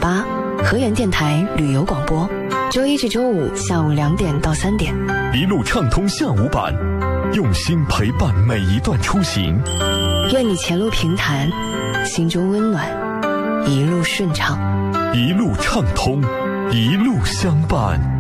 107.8，河源电台旅游广播，周一至周五下午2点到3点， 一路畅通下午版，用心陪伴每一段出行。 愿你前路平坦，心中温暖，一路顺畅， 一路畅通，一路相伴。